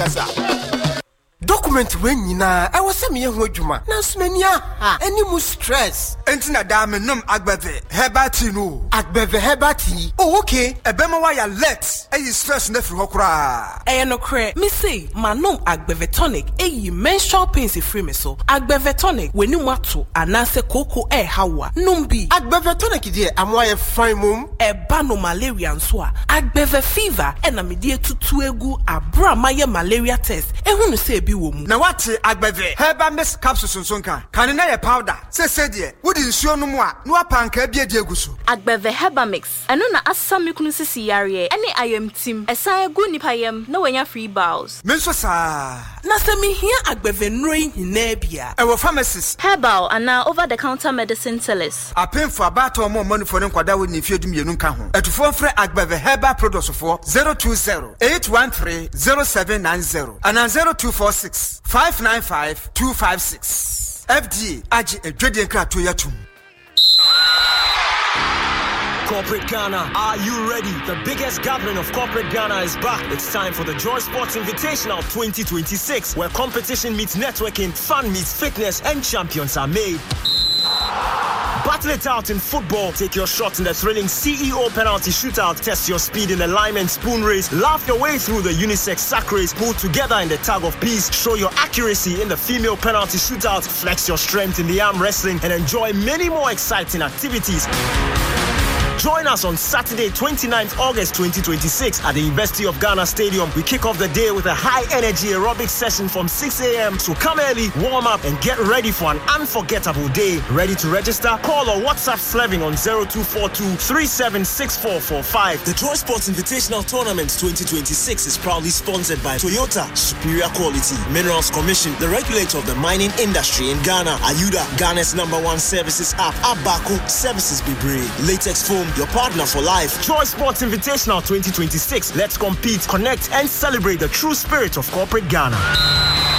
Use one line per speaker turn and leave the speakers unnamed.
Document when nyina I was me ho adwuma na smania any mu stress
entina da me nom agbeve hebati no
agbeve hebati oh okay
ebema wa ya let eyi stress na firi hokura
no kre me say manom agbeve tonic eyi menstrual pains free me so agbeve tonic weni mu ato anase koko hawa numbi
agbeve tonic die amwa ye fine mum
eba no malaria nso a agbeve fever na me die tutu egu abra maye malaria test ehunu say bi wo mu
na wate agbeve heba miss capsules nsonka kan na ye powder se die wodi nsuo no mu a no apanka bia die eguso
agbeve heba mix eno na asami kunu sisi yare ene ayam tim esan egu nipa yam na wanya free bowels
menso sa
na se me hia agbeve nroi hina bia
ewo pharmacies
herbal ana over the counter medicine sellers
apemfo abato mo manufo ne kwada wo ni fiedum yenu nka ho etufo mfre agbeve herbal products for 020-813-0790 and 0246-595-256 FDA agi edwede nkrato yatum.
Corporate Ghana, are you ready? The biggest gathering of Corporate Ghana is back. It's time for the Joy Sports Invitational 2026, where competition meets networking, fun meets fitness, and champions are made. Battle it out in football. Take your shot in the thrilling CEO penalty shootout. Test your speed in alignment spoon race. Laugh your way through the unisex sack race. Pull together in the tug of peace. Show your accuracy in the female penalty shootout. Flex your strength in the arm wrestling. And enjoy many more exciting activities. Join us on Saturday, 29th August 2026 at the University of Ghana Stadium. We kick off the day with a high-energy aerobic session from 6 a.m. So come early, warm up, and get ready for an unforgettable day. Ready to register? Call or WhatsApp Sleving on 0242-376445. The Joy Sports Invitational Tournament 2026 is proudly sponsored by Toyota, Superior Quality, Minerals Commission, the regulator of the mining industry in Ghana, Ayuda, Ghana's #1 services app, Abaco, Services Bibre, Latex Foam, your partner for life. Joy Sports Invitational 2026. Let's compete, connect, and celebrate the true spirit of Corporate Ghana.